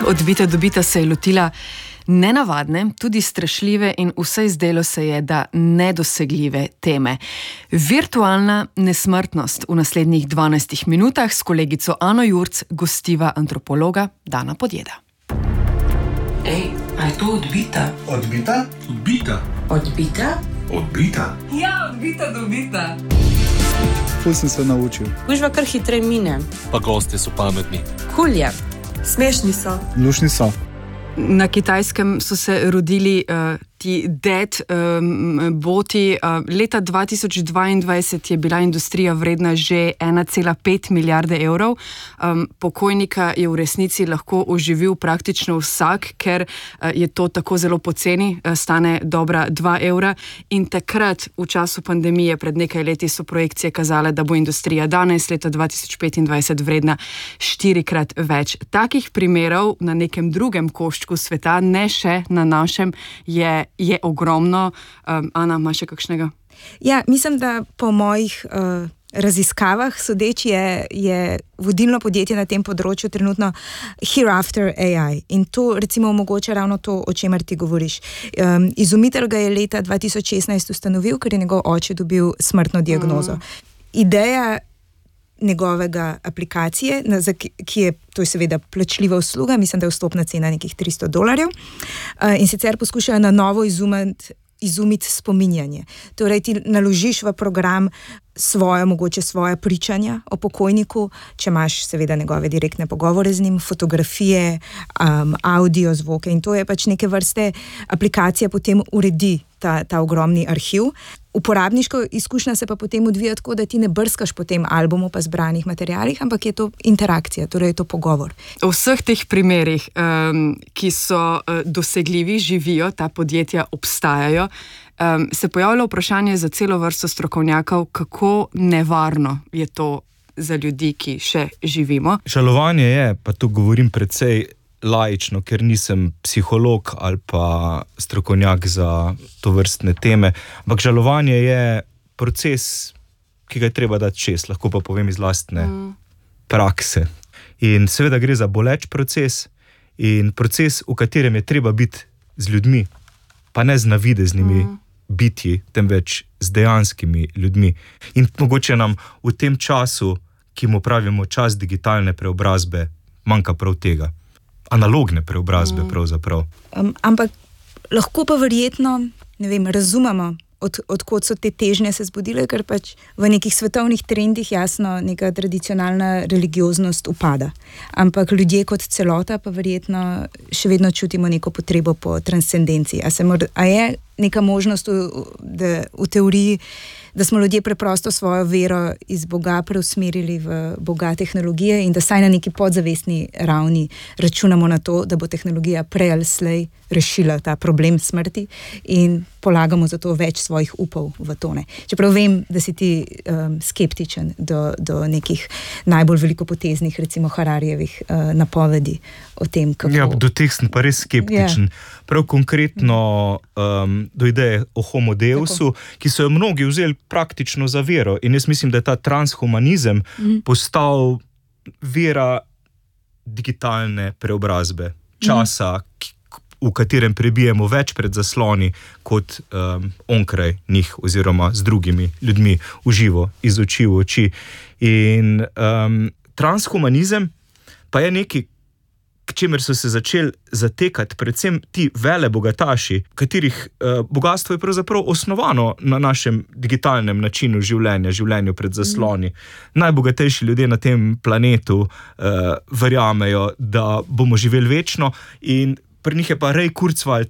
Odbita dobita se je lotila nenavadne, tudi strašljive in vse zdelo se je, da nedosegljive teme. Virtualna nesmrtnost. V naslednjih 12 minutah s kolegico Ano Jurc gostiva antropologa Dana Podjeda. Ej, a je to odbita? Odbita? Odbita? Odbita? Odbita? Ja, odbita dobita. Ful sem se naučil. Gužva kar hitrej mine. Pa gosti so pametni. Kul je. Smešni so. Lušni so. Na Kitajskem so se rodili ti dead boti. Leta 2022 je bila industrija vredna že 1,5 milijarde evrov. Pokojnika je v resnici lahko oživil praktično vsak, ker je to tako zelo poceni, stane dobra 2 evra. In takrat, v času pandemije, pred nekaj leti, so projekcije kazale, da bo industrija danes, leta 2025, vredna 4-krat več. Takih primerov na nekem drugem koščku sveta, ne še na našem, je ogromno. Ana, ima še kakšnega? Ja, mislim, da po mojih raziskavah sodeč je vodilno podjetje na tem področju trenutno Hereafter AI. In to recimo omogoča ravno to, o čemer ti govoriš. Izumitelj ga je leta 2016 ustanovil, ker je njegov oče dobil smrtno diagnozo. Ideja njegovega aplikacije, ki je, to je seveda plačljiva usluga, mislim, da je vstopna cena nekih $300, in sicer poskušajo na novo izumiti spominjanje. Torej ti naložiš v program mogoče svoje pričanja o pokojniku, če imaš seveda njegove direktne pogovore z njim, fotografije, audio, zvoke, in to je pač neke vrste aplikacija, potem uredi ta ogromni arhiv. Uporabniško izkušnja se pa potem odvija tako, da ti ne brskaš po tem albumu pa zbranih materialih, ampak je to interakcija, torej je to pogovor. V vseh teh primerih, ki so dosegljivi, živijo, ta podjetja obstajajo, se pojavlja vprašanje za celo vrsto strokovnjakov, kako nevarno je to za ljudi, ki še živimo. Žalovanje je, pa tu govorim precej laično, ker nisem psiholog ali pa strokovnjak za to vrstne teme, ampak žalovanje je proces, ki ga je treba dati čez, lahko pa povem iz lastne prakse. In seveda gre za boleč proces in proces, v katerem je treba biti z ljudmi, pa ne z navideznimi bitji, temveč z dejanskimi ljudmi. In mogoče nam v tem času, ki mu pravimo čas digitalne preobrazbe, manjka prav tega. Analogne preobrazbe pravzaprav. Ampak lahko pa verjetno, ne vem, razumemo, odkot so te težnje se zbudile, ker pač v nekih svetovnih trendih jasno neka tradicionalna religioznost upada. Ampak ljudje kot celota pa verjetno še vedno čutimo neko potrebo po transcendenciji. A je neka možnost v teoriji, da smo ljudje preprosto svojo vero iz Boga preusmerili v Boga tehnologije in da saj na neki podzavestni ravni računamo na to, da bo tehnologija prej ali slej rešila ta problem smrti in polagamo zato več svojih upov v tone. Čeprav vem, da si ti skeptičen do nekih najbolj velikopoteznih, recimo Hararijevih napovedi o tem, kako... Ja, do teh sem pa res skeptičen. Ja. Prav konkretno do ideje o homo deusu, ki so jo mnogi vzeli praktično za vero. In jaz mislim, da je ta transhumanizem postal vera digitalne preobrazbe. Časa, v katerem prebijemo več pred zasloni kot onkraj njih oziroma z drugimi ljudmi v živo, iz oči v oči. In transhumanizem pa je nekaj, k čemer so se začeli zatekati predvsem ti velebogataši, katerih bogastvo je pravzaprav osnovano na našem digitalnem načinu življenju pred zasloni. Najbogatejši ljudje na tem planetu verjamejo, da bomo živeli večno, in pri njih je pa Ray Kurzweil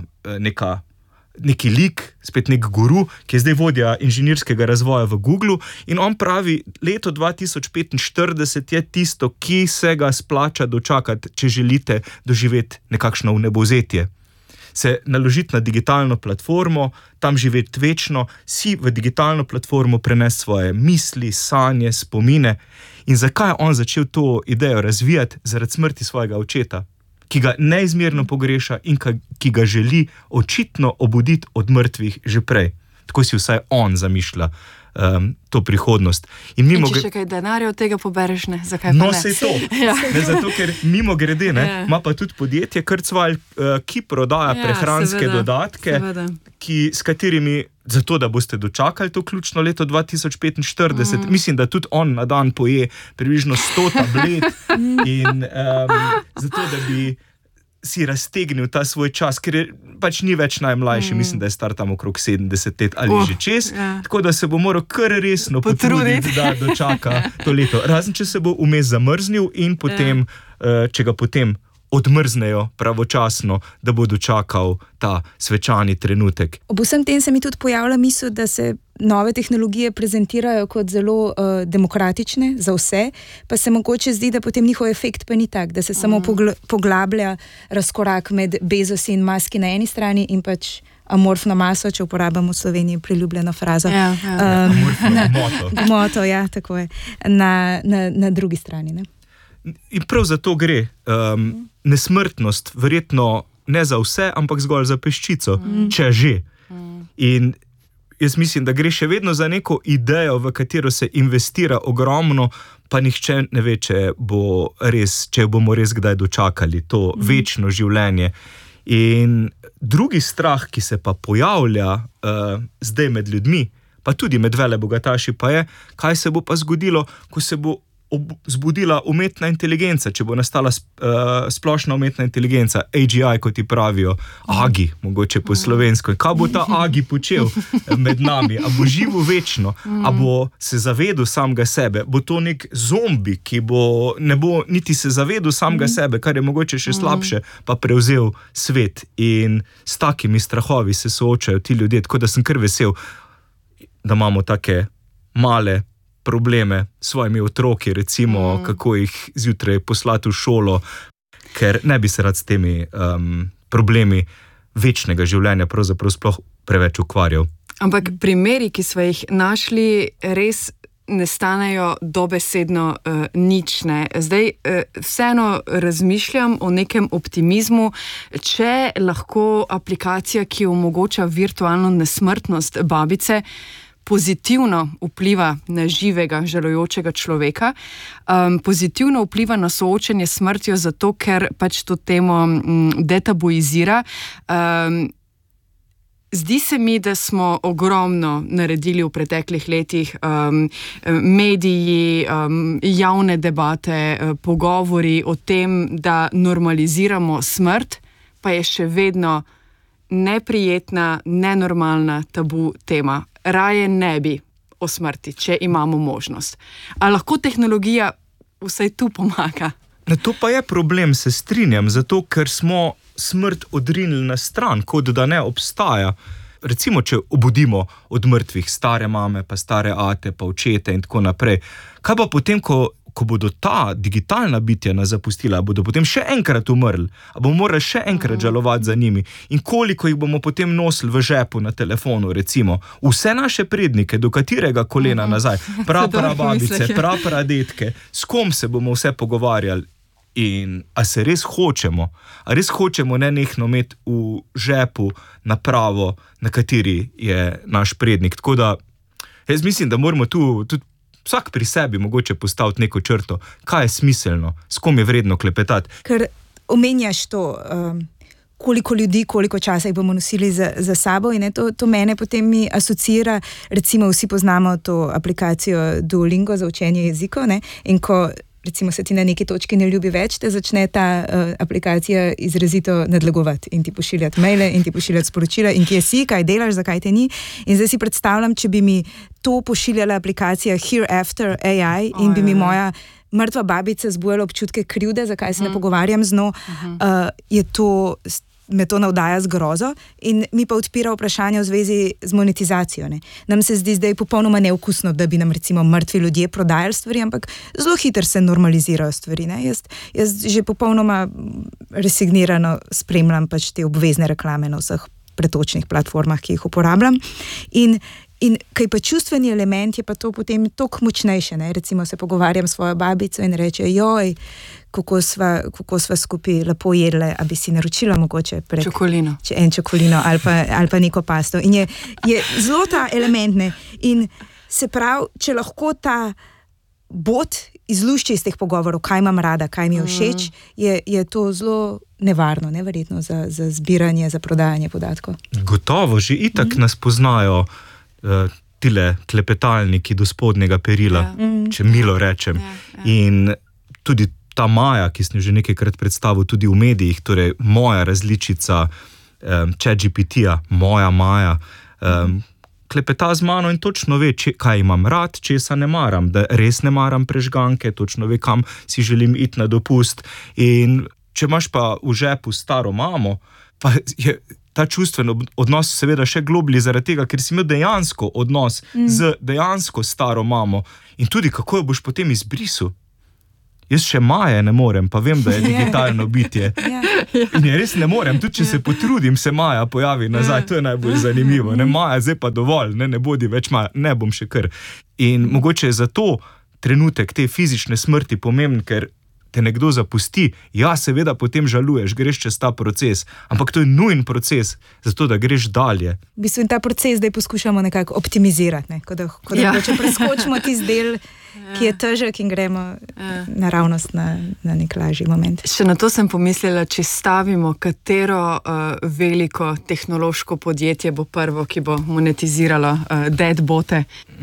neki lik, spet nek guru, ki je zdaj vodja inženirskega razvoja v Googlu, in on pravi, leto 2045 je tisto, ki se ga splača dočakati, če želite doživeti nekakšno vnebovzetje. Se naložiti na digitalno platformo, tam živeti večno, si v digitalno platformo prenesti svoje misli, sanje, spomine. In zakaj je on začel to idejo razvijati? Zaradi smrti svojega očeta, ki ga neizmerno pogreša in ki ga želi očitno obuditi od mrtvih že prej. Tako si vsaj on zamišlja to prihodnost. In če še kaj denarja od tega pobereš, ne? Zakaj pa ne? No, sej to. Ne, zato, ker mimo grede, ima pa tudi podjetje Kurzweil, ki prodaja prehranske dodatke, s katerimi, zato da boste dočakali to ključno leto 2045, mislim, da tudi on na dan poje približno 100 tablet in zato, da bi si raztegnil ta svoj čas, ker pač ni več najmlajši, mislim, da je star tam okrog 70 let ali že čez, tako da se bo moral kar resno potruditi, da dočaka to leto. Razen, če se bo vmes zamrznil in potem, če ga potem odmrznejo pravočasno, da bo dočakal ta svečani trenutek. Ob vsem tem se mi tudi pojavlja misel, da se nove tehnologije prezentirajo kot zelo demokratične za vse, pa se mogoče zdi, da potem njihov efekt pa ni tak, da se samo poglablja razkorak med Bezosi in Muski na eni strani in pač amorfno maso, če uporabljamo v Sloveniji priljubljeno frazo. Gmoto, tako je. Na drugi strani, ne? In prav za to gre. Nesmrtnost, verjetno ne za vse, ampak zgolj za peščico, če že. In jaz mislim, da gre še vedno za neko idejo, v katero se investira ogromno, pa nihče ne ve, če bomo res kdaj dočakali to večno življenje. In drugi strah, ki se pa pojavlja zdaj med ljudmi, pa tudi med velebogataši, pa je, kaj se bo pa zgodilo, ko se bo zbudila umetna inteligenca, če bo nastala splošna umetna inteligenca, AGI, kot ti pravijo, AGI, mogoče po slovensko. Kaj bo ta AGI počel med nami? A bo živel večno? A bo se zavedel samega sebe? Bo to nek zombi, ki ne bo niti se zavedel samega sebe, kar je mogoče še slabše, pa prevzel svet? In s takimi strahovi se soočajo ti ljudje, tako da sem kar vesel, da imamo take male probleme s svojimi otroki, recimo, kako jih zjutraj poslati v šolo, ker ne bi se rad s temi problemi večnega življenja pravzaprav sploh preveč ukvarjal. Ampak primeri, ki smo jih našli, res ne stanejo dobesedno nič, ne. Zdaj vseeno razmišljam o nekem optimizmu, če lahko aplikacija, ki omogoča virtualno nesmrtnost babice, pozitivno vpliva na živega, žalujočega človeka, pozitivno vpliva na soočenje s smrtjo, zato ker pač to temo detabuizira. Zdi se mi, da smo ogromno naredili v preteklih letih, mediji, javne debate, pogovori o tem, da normaliziramo smrt, pa je še vedno neprijetna, nenormalna, tabu tema. Raje ne bi o smrti, če imamo možnost. A lahko tehnologija vsaj tu pomaga? To pa je problem, se strinjam, zato ker smo smrt odrinili na stran, kot da ne obstaja. Recimo, če obudimo od mrtvih stare mame, pa stare ate, pa očete in tako naprej. Kaj pa potem, ko bodo ta digitalna bitja nas zapustila, bodo potem še enkrat umrli, a bomo morali še enkrat žalovati za njimi in koliko jih bomo potem nosili v žepu na telefonu, recimo, vse naše prednike, do katerega kolena nazaj, praprababice, prapradetke, s kom se bomo vse pogovarjali in a se res hočemo, nenehno imeti v žepu napravo, na kateri je naš prednik. Tako da, jaz mislim, da moramo tu tudi vsak pri sebi mogoče postaviti neko črto, kaj je smiselno, s kom je vredno klepetati. Ker omenjaš to, koliko ljudi, koliko časa jih bomo nosili za sabo in to mene potem mi asociira, recimo vsi poznamo to aplikacijo Duolingo za učenje jezikov, ne? In ko recimo se ti na neki točki ne ljubi več, te začne ta aplikacija izrazito nadlegovati in ti pošiljati maile in ti pošiljati sporočila in kje si, kaj delaš, zakaj te ni. In zdaj si predstavljam, če bi mi to pošiljala aplikacija Hereafter AI in bi mi moja mrtva babica zbujala občutke krivde, zakaj se ne pogovarjam z njo, me to navdaja z grozo in mi pa odpira vprašanje v zvezi z monetizacijo. Ne. Nam se zdi zdaj popolnoma neokusno, da bi nam recimo mrtvi ljudje prodajali stvari, ampak zelo hitro se normalizirajo stvari. Ne. Jaz že popolnoma resignirano spremljam pač te obvezne reklame na vseh pretočnih platformah, ki jih uporabljam. In kaj pa čustveni element je pa to potem toliko močnejše. Ne. Recimo se pogovarjam s svojo babico in reče, joj, kako sva skupaj lepo jedle, a bi si naročila mogoče čokolino ali pa neko pasto. In je zelo ta element, ne. In Se pravi, če lahko ta bot izlušči iz teh pogovorov, kaj imam rada, kaj mi je všeč, je to zelo nevarno, neverjetno za zbiranje, za prodajanje podatkov. Gotovo, že itak nas poznajo tile klepetalniki do spodnjega perila, če milo rečem. In tudi ta Maja, ki sem jo že nekajkrat predstavil tudi v medijih, torej moja različica ChatGPT-ja, moja Maja, klepeta z mano in točno ve, kaj imam rad, česa ne maram, da res ne maram prežganke, točno ve, kam si želim iti na dopust. In če imaš pa v žepu staro mamo, pa je ta čustven odnos seveda še globlji zaradi tega, ker si imel dejansko odnos z dejansko staro mamo in tudi kako jo boš potem izbrisal. Jaz še Maje ne morem, pa vem, da je digitalno bitje. In res ne morem, tudi če se potrudim, se Maja pojavi nazaj, to je najbolj zanimivo. Ne, Maja, zdaj pa dovolj, ne bodi več Maja, ne bom še kar. In mogoče je zato trenutek te fizične smrti pomemben, ker te nekdo zapusti, ja, seveda potem žaluješ, greš čez ta proces, ampak to je nujen proces, zato da greš dalje. V bistvu in ta proces zdaj poskušamo nekako optimizirati, ne? Ko da če preskočimo tisti del, ki je težek in gremo naravnost na nek lažji moment. Še na to sem pomislila, če stavimo, katero veliko tehnološko podjetje bo prvo, ki bo monetiziralo deadbote.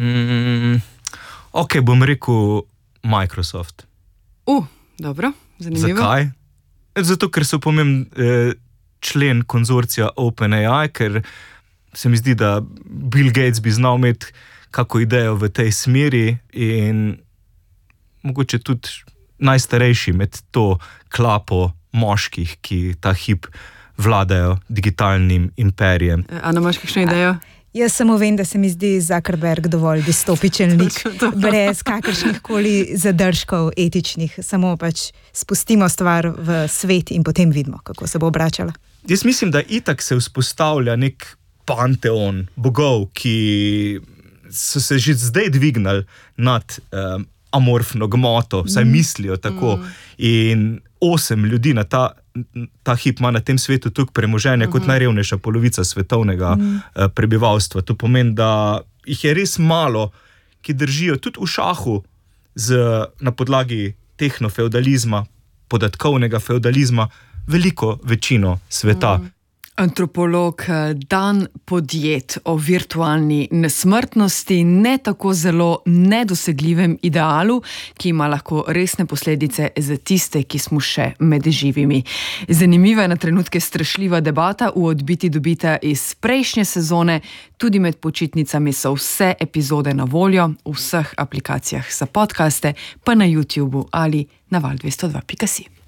Ok, bom rekel Microsoft. Dobro, zanimivo. Zakaj? Zato, ker so pomemben člen konzorcija OpenAI, ker se mi zdi, da Bill Gates bi znal imeti kako idejo v tej smeri in mogoče tudi najstarejši med to klapo moških, ki ta hip vladajo digitalnim imperijem. Ana, imaš kakšno idejo? Jaz samo vem, da se mi zdi Zuckerberg dovolj distopičen lik, brez kakršnih koli zadržkov etičnih, samo pač spustimo stvar v svet in potem vidimo, kako se bo obračala. Jaz mislim, da itak se vzpostavlja nek panteon bogov, ki so se že zdaj dvignili nad amorfno gmoto, vsaj mislijo tako. In 8 ljudi na ta hip ima na tem svetu toliko premoženja kot najrevnejša polovica svetovnega prebivalstva. To pomeni, da jih je res malo, ki držijo tudi v šahu na podlagi tehnofeudalizma, podatkovnega feudalizma, veliko večino sveta. Antropolog Dan Podjed o virtualni nesmrtnosti, ne tako zelo nedosegljivem idealu, ki ima lahko resne posledice za tiste, ki smo še med živimi. Zanimiva je na trenutke strašljiva debata v Odbiti dobita iz prejšnje sezone. Tudi med počitnicami so vse epizode na voljo v vseh aplikacijah za podcaste, pa na YouTubeu ali na val202.si.